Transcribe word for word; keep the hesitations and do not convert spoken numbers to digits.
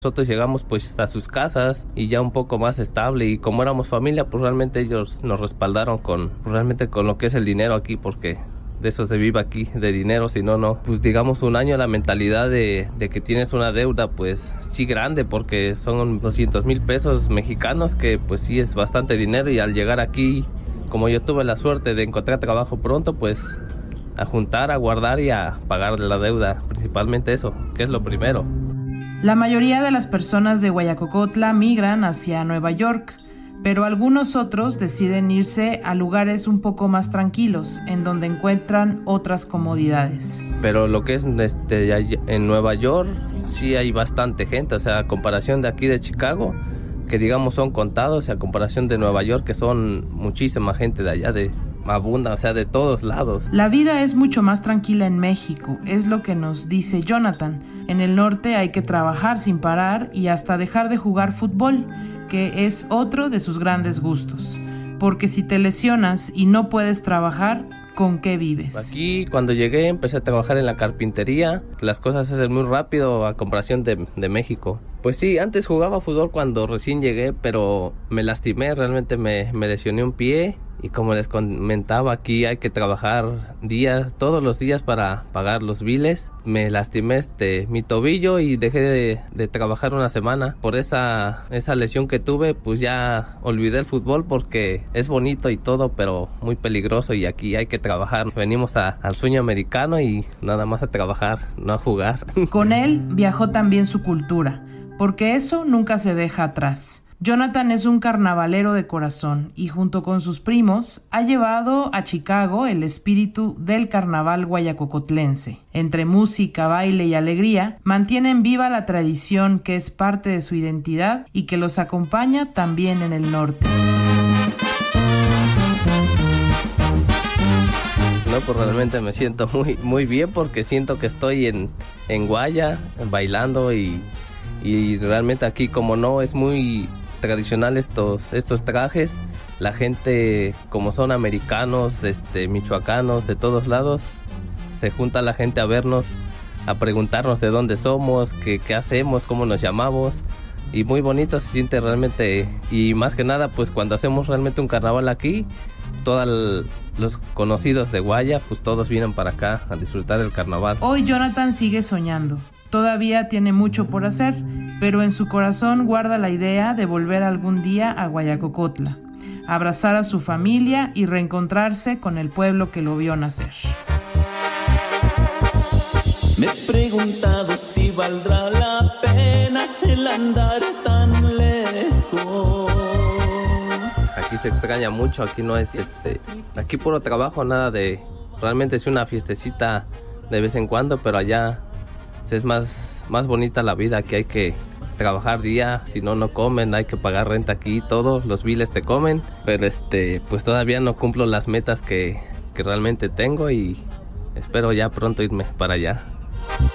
Nosotros llegamos pues a sus casas y ya un poco más estable, y como éramos familia, pues realmente ellos nos respaldaron con, pues, realmente con lo que es el dinero aquí, porque de eso se vive aquí, de dinero, si no, no. Pues digamos un año la mentalidad de, de que tienes una deuda pues sí grande, porque son doscientos mil pesos mexicanos, que pues sí es bastante dinero, y al llegar aquí, como yo tuve la suerte de encontrar trabajo pronto, pues a juntar, a guardar y a pagar la deuda, principalmente eso, que es lo primero. La mayoría de las personas de Guayacocotla migran hacia Nueva York, pero algunos otros deciden irse a lugares un poco más tranquilos, en donde encuentran otras comodidades. Pero lo que es este, en Nueva York sí hay bastante gente, o sea, a comparación de aquí de Chicago, que digamos son contados, y a comparación de Nueva York, que son muchísima gente de allá, de abunda, o sea, de todos lados. La vida es mucho más tranquila en México, es lo que nos dice Jonathan. En el norte hay que trabajar sin parar y hasta dejar de jugar fútbol, que es otro de sus grandes gustos. Porque si te lesionas y no puedes trabajar, ¿con qué vives? Aquí cuando llegué empecé a trabajar en la carpintería. Las cosas se hacen muy rápido a comparación de, de México. Pues sí, antes jugaba fútbol cuando recién llegué, pero me lastimé, realmente me, me lesioné un pie. Y como les comentaba, aquí hay que trabajar días, todos los días para pagar los biles. Me lastimé este, mi tobillo y dejé de, de trabajar una semana. Por esa, esa lesión que tuve, pues ya olvidé el fútbol, porque es bonito y todo, pero muy peligroso, y aquí hay que trabajar. Venimos a, al sueño americano y nada más a trabajar, no a jugar. Con él viajó también su cultura, porque eso nunca se deja atrás. Jonathan es un carnavalero de corazón y junto con sus primos ha llevado a Chicago el espíritu del carnaval guayacocotlense. Entre música, baile y alegría, mantienen viva la tradición que es parte de su identidad y que los acompaña también en el norte. No, pues realmente me siento muy, muy bien, porque siento que estoy en, en Guaya, bailando, y, y realmente aquí, como no es muy tradicional estos, estos trajes, la gente, como son americanos, este, michoacanos, de todos lados, se junta la gente a vernos, a preguntarnos de dónde somos, qué, qué hacemos, cómo nos llamamos, y muy bonito se siente realmente. Y más que nada, pues cuando hacemos realmente un carnaval aquí, todos los conocidos de Guaya, pues todos vienen para acá a disfrutar del carnaval. Hoy Jonathan sigue soñando. Todavía tiene mucho por hacer, pero en su corazón guarda la idea de volver algún día a Guayacocotla, abrazar a su familia y reencontrarse con el pueblo que lo vio nacer. Me he preguntado si valdrá la pena el andar tan lejos. Aquí se extraña mucho, aquí no es este, aquí puro trabajo, nada de, realmente es una fiestecita de vez en cuando, pero allá es más, más bonita la vida. Aquí hay que trabajar día, si no, no comen, hay que pagar renta aquí, todos los biles te comen, pero este, pues todavía no cumplo las metas que, que realmente tengo, y espero ya pronto irme para allá.